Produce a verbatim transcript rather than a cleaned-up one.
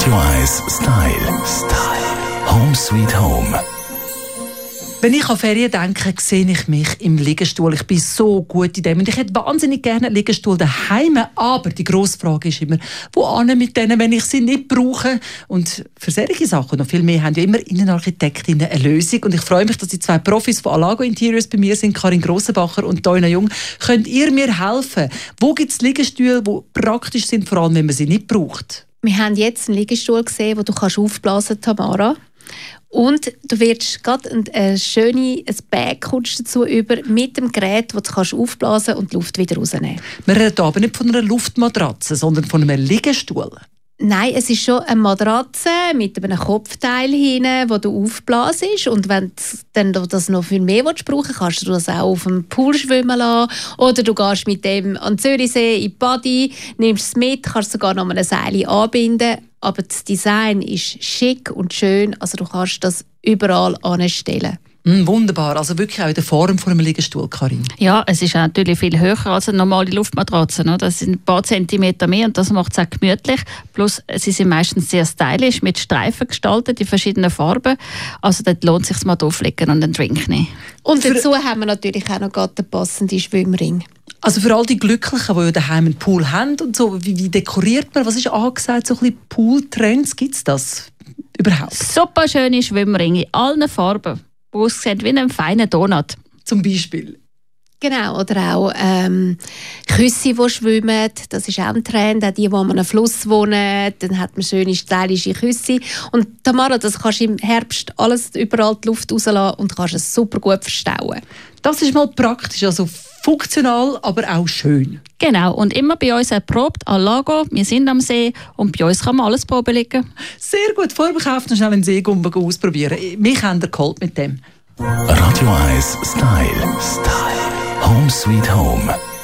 Radio eins Style. Style. Home Sweet Home. Wenn ich an Ferien denke, sehe ich mich im Liegestuhl. Ich bin so gut in dem. Und ich hätte wahnsinnig gerne einen Liegestuhl daheim. Aber die grosse Frage ist immer, wo ane mit denen, wenn ich sie nicht brauche? Und für solche Sachen und noch viel mehr haben ja immer Innenarchitektinnen eine Lösung. Und ich freue mich, dass die zwei Profis von Alago Interiors bei mir sind, Karin Grossenbacher und Doina Jung. Könnt ihr mir helfen? Wo gibt es Liegestühle, die praktisch sind, vor allem wenn man sie nicht braucht? Wir haben jetzt einen Liegestuhl gesehen, den du aufblasen kannst, Tamara. Und du wirst gerade ein, ein schönes ein Bag kommst dazu über mit dem Gerät, das du kannst aufblasen und die Luft wieder rausnehmen. Wir reden aber nicht von einer Luftmatratze, sondern von einem Liegestuhl. Nein, es ist schon eine Matratze mit einem Kopfteil hinten, wo du aufblasst. Und wenn du das noch viel mehr brauchen willst, kannst du das auch auf dem Pool schwimmen lassen. Oder du gehst mit dem an den Zürichsee in die Body, nimmst es mit, kannst sogar noch ein Seil anbinden. Aber das Design ist schick und schön, also du kannst das überall anstellen. Mm, wunderbar, also wirklich auch in der Form von einem Liegestuhl, Karin. Ja, es ist natürlich viel höher als eine normale Luftmatratze. Ne? Das sind ein paar Zentimeter mehr und das macht es auch gemütlich. Plus, sie sind meistens sehr stylisch, mit Streifen gestaltet, in verschiedenen Farben. Also dort lohnt es sich mal drauflegen und einen Drink nehmen. Und dazu haben wir natürlich auch noch den passenden Schwimmring. Also für all die Glücklichen, die ja daheim einen Pool haben und so, wie, wie dekoriert man? Was ist angesagt, so ein bisschen Pool-Trends? Gibt es das überhaupt? Super schöne Schwimmringe in allen Farben, die aussehen wie einen feinen Donut. Zum Beispiel? Genau, oder auch ähm, Küsse, die schwimmen, das ist auch ein Trend. Auch die, die an einem Fluss wohnen, dann hat man schöne, stylische Küsse. Und Tamara, das kannst du im Herbst alles überall die Luft rauslassen und kannst es super gut verstauen. Das ist mal praktisch, also funktional, aber auch schön. Genau, und immer bei uns erprobt, Alago, wir sind am See und bei uns kann man alles proben liegen. Sehr gut, vorher kauft noch schnell einen Seegumpen ausprobieren. Mich haben ihr geholt mit dem. Radio eins Style. Style. Home Sweet Home.